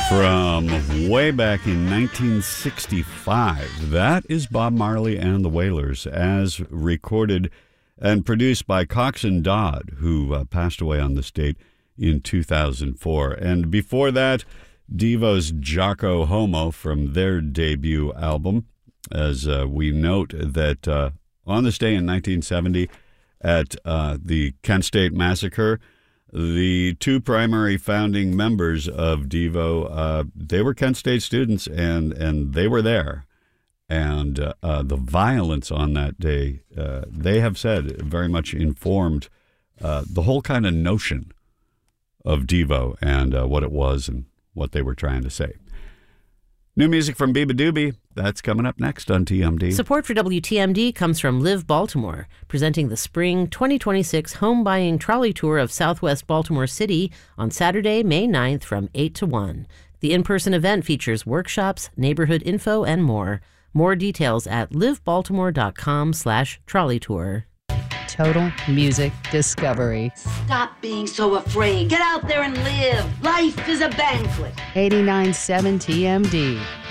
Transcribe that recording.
From way back in 1965, that is Bob Marley and the Wailers, as recorded and produced by Coxsone Dodd, who passed away on this date in 2004. And before that, Devo's Jocko Homo from their debut album, as we note that on this day in 1970 at the Kent State Massacre, the two primary founding members of Devo, they were Kent State students, and they were there. And the violence on that day, they have said, very much informed the whole kind of notion of Devo and what it was and what they were trying to say. New music from Biba Doobie. That's coming up next on TMD. Support for WTMD comes from Live Baltimore, presenting the Spring 2026 Home Buying Trolley Tour of Southwest Baltimore City on Saturday, May 9th from 8 to 1. The in-person event features workshops, neighborhood info, and more. More details at livebaltimore.com/trolley tour. Total music discovery. Stop being so afraid. Get out there and live. Life is a banquet. 89.7 TMD.